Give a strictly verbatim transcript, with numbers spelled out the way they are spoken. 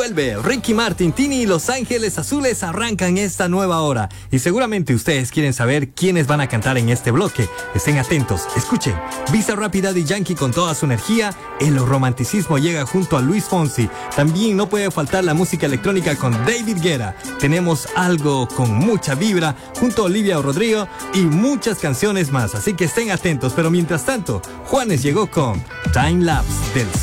vuelve. Ricky Martin, Tini y Los Ángeles Azules arrancan esta nueva hora. Y seguramente ustedes quieren saber quiénes van a cantar en este bloque. Estén atentos, escuchen. Visa Rápida y Yankee con toda su energía. El romanticismo llega junto a Luis Fonsi. También no puede faltar la música electrónica con David Guetta. Tenemos algo con mucha vibra junto a Olivia Rodrigo y muchas canciones más. Así que estén atentos. Pero mientras tanto, Juanes llegó con Time Lapse del